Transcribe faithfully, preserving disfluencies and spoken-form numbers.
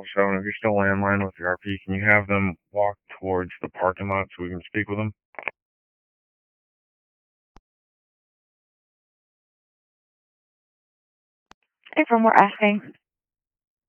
seven, if you're still landline with your R P, can you have them walk towards the parking lot so we can speak with them? If we're asking.